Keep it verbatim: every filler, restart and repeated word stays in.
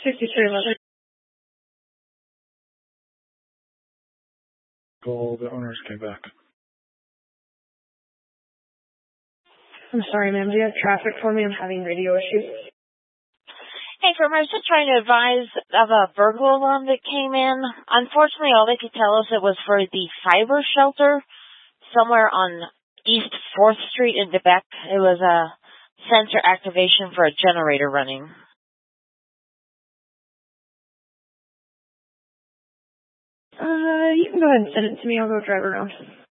sixty-three eleven. Call the owners came back. I'm sorry, ma'am. Do you have traffic for me? I'm having radio issues. Hey, firm, I was just trying to advise of a burglar alarm that came in. Unfortunately, all they could tell us it was for the fiber shelter somewhere on East fourth Street in Quebec. It was a sensor activation for a generator running. Uh, you can go ahead and send it to me. I'll go drive around.